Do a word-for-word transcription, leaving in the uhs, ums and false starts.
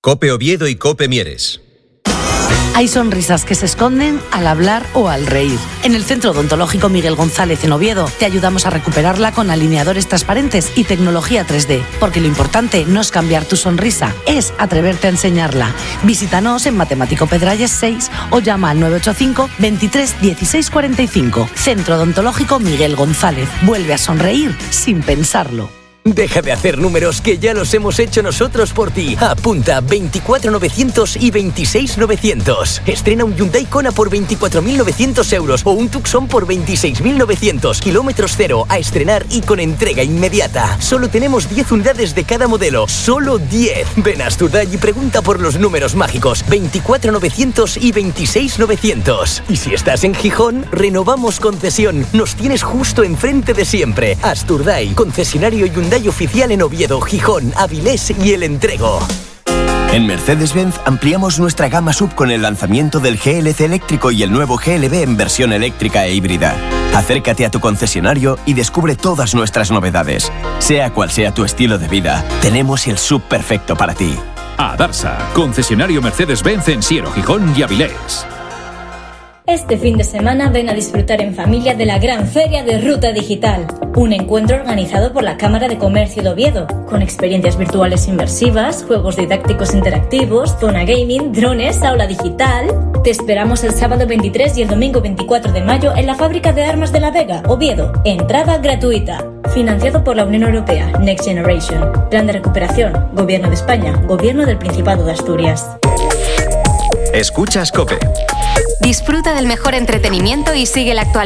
COPE Oviedo y COPE Mieres. Hay sonrisas que se esconden al hablar o al reír. En el Centro Odontológico Miguel González en Oviedo te ayudamos a recuperarla con alineadores transparentes y tecnología tres D, porque lo importante no es cambiar tu sonrisa, es atreverte a enseñarla. Visítanos en Matemático Pedralles seis o llama al nueve ocho cinco, veintitrés, dieciséis cuarenta y cinco. Centro Odontológico Miguel González. Vuelve a sonreír sin pensarlo. Deja de hacer números, que ya los hemos hecho nosotros por ti. Apunta veinticuatro mil novecientos y veintiséis mil novecientos. Estrena un Hyundai Kona por veinticuatro mil novecientos euros o un Tucson por veintiséis mil novecientos. Kilómetros cero, a estrenar y con entrega inmediata. Solo tenemos diez unidades de cada modelo. Solo diez. Ven a Asturday y pregunta por los números mágicos. veinticuatro mil novecientos y veintiséis mil novecientos. Y si estás en Gijón, renovamos concesión. Nos tienes justo enfrente de siempre. Asturday, concesionario Hyundai oficial en Oviedo, Gijón, Avilés y El Entrego. En Mercedes-Benz ampliamos nuestra gama sub con el lanzamiento del G L C eléctrico y el nuevo G L B en versión eléctrica e híbrida. Acércate a tu concesionario y descubre todas nuestras novedades. Sea cual sea tu estilo de vida, tenemos el sub perfecto para ti. Adarsa, concesionario Mercedes-Benz en Siero, Gijón y Avilés. Este fin de semana ven a disfrutar en familia de la gran feria de Ruta Digital, un encuentro organizado por la Cámara de Comercio de Oviedo, con experiencias virtuales inmersivas, juegos didácticos interactivos, zona gaming, drones, aula digital. Te esperamos el sábado veintitrés y el domingo veinticuatro de mayo en la Fábrica de Armas de La Vega, Oviedo. Entrada gratuita. Financiado por la Unión Europea, Next Generation. Plan de recuperación, Gobierno de España, Gobierno del Principado de Asturias. Escuchas COPE. Disfruta del mejor entretenimiento y sigue la actualidad.